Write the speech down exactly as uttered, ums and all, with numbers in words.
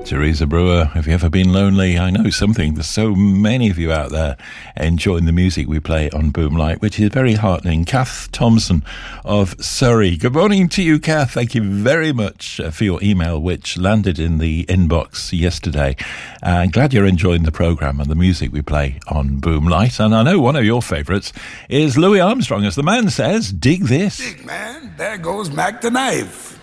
Teresa Brewer, have you ever been lonely? I know something. There's so many of you out there enjoying the music we play on Boomlight, which is very heartening. Kath Thompson of Surrey. Good morning to you, Kath. Thank you very much for your email, which landed in the inbox yesterday. Uh, glad you're enjoying the programme and the music we play on Boomlight. And I know one of your favourites is Louis Armstrong. As the man says, dig this. Dig, man. There goes Mac the Knife.